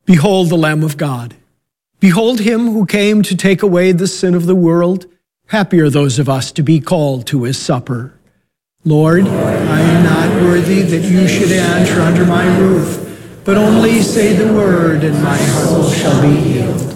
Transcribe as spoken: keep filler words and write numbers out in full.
Behold the Lamb of God. Behold him who came to take away the sin of the world. Happy are those of us to be called to his supper. Lord, I am not worthy that you should enter under my roof, but only say the word, and my soul shall be healed.